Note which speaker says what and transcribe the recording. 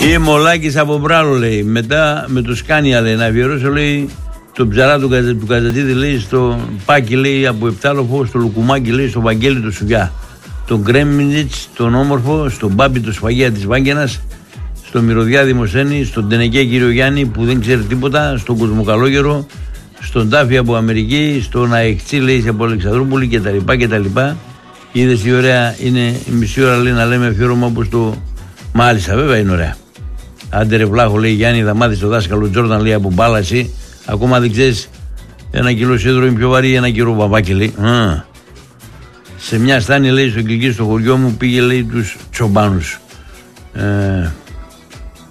Speaker 1: Η Μολάκης από Μπράλο λέει. Μετά με το Σκάνια λέει. Να αφιερώσω λέει τον ψαρά του Καζατζίδη λέει. Στο Πάκι λέει από Επτάλοφο. Στο Λουκουμάκι λέει. Στο Βαγγέλη του Σουγιά. Τον Γκρέμινιτς τον Όμορφο. Στον Μπάμπη το Σφαγέα της Βάγκενας. Στον Μυρωδιά Δημοσένη. Στον Τενεκέ κύριο Γιάννη που δεν ξέρει τίποτα. Στον Κοσμοκαλόγερο. Στον Τάφη από Αμερική. Στον Αεξή λέει από Αλεξανδρούπολη κτλ. Είδες τι ωραία είναι η μισή ώρα λέει να λέμε αφιέρωμα όπως το. Μάλιστα, βέβαια είναι ωραία. Άντε ρε Βλάχο λέει Γιάννη, θα μάθεις το δάσκαλο Τζόρνταν λέει από μπάλα εσύ. Ακόμα δεν ξέρεις, 1 κιλό σίδερο είναι πιο βαρύ, 1 κιλό βαβάκι λέει. Σε μια στάνη λέει στο Κιλκί στο χωριό μου πήγε λέει τους τσομπάνους.